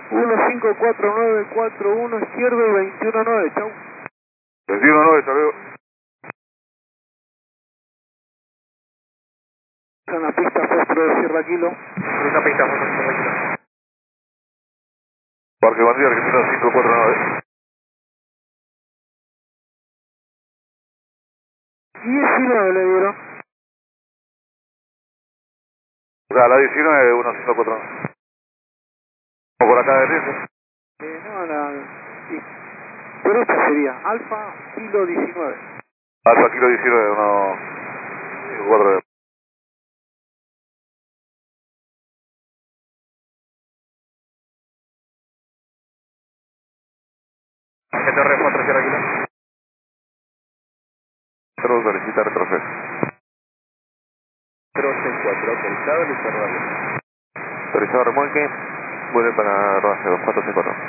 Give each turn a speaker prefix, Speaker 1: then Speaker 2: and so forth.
Speaker 1: 154941 izquierdo y 219, chau.
Speaker 2: 219, hasta luego.
Speaker 1: En la pista Fostro de Sierra Kilo.
Speaker 3: Ruta pista, Fostro de Sierra Kilo.
Speaker 2: Parque Bandera, Argentina 549.
Speaker 1: 19 le dieron.
Speaker 2: O sea, la 19, 1549. Por acá de riesgo.
Speaker 1: Sí. Pero esta sería Alfa Kilo 19.
Speaker 2: Alfa Kilo 19, 154.
Speaker 3: GTR 4 Sierra Kilo.
Speaker 2: Solicita retroceso.
Speaker 3: 064, autorizado, listo, rodando.
Speaker 2: Autorizado remolque, vuelve para rodaje 2464.